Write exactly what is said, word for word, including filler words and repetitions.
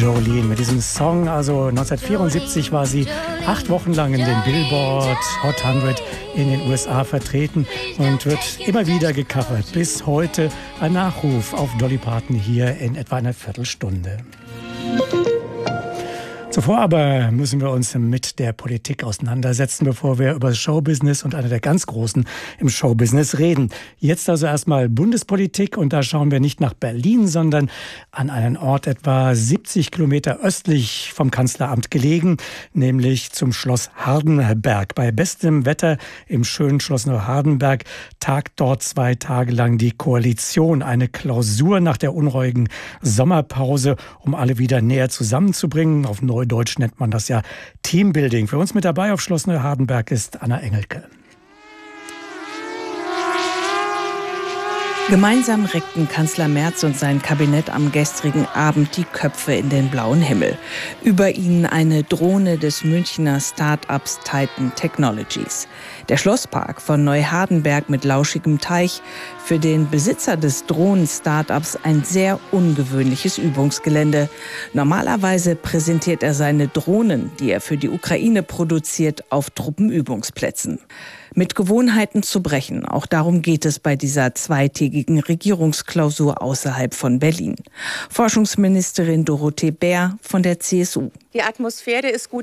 Jolene mit diesem Song. Also neunzehnhundertvierundsiebzig war sie acht Wochen lang in den Billboard Hot hundert in den U S A vertreten und wird immer wieder gecovert. Bis heute ein Nachruf auf Dolly Parton hier in etwa einer Viertelstunde. Zuvor aber müssen wir uns mit der Politik auseinandersetzen, bevor wir über das Showbusiness und einer der ganz Großen im Showbusiness reden. Jetzt also erstmal Bundespolitik, und da schauen wir nicht nach Berlin, sondern an einen Ort etwa siebzig Kilometer östlich vom Kanzleramt gelegen, nämlich zum Schloss Hardenberg. Bei bestem Wetter im schönen Schloss Neuhardenberg tagt dort zwei Tage lang die Koalition. Eine Klausur nach der unruhigen Sommerpause, um alle wieder näher zusammenzubringen. Auf Neudeutsch nennt man das ja Teambuilding. Für uns mit dabei auf Schloss Neuhardenberg ist Anna Engelke. Gemeinsam reckten Kanzler Merz und sein Kabinett am gestrigen Abend die Köpfe in den blauen Himmel. Über ihnen eine Drohne des Münchner Start-ups Titan Technologies. Der Schlosspark von Neuhardenberg mit lauschigem Teich, für den Besitzer des Drohnen-Startups ein sehr ungewöhnliches Übungsgelände. Normalerweise präsentiert er seine Drohnen, die er für die Ukraine produziert, auf Truppenübungsplätzen. Mit Gewohnheiten zu brechen, auch darum geht es bei dieser zweitägigen Regierungsklausur außerhalb von Berlin. Forschungsministerin Dorothee Bär von der C S U. Die Atmosphäre ist gut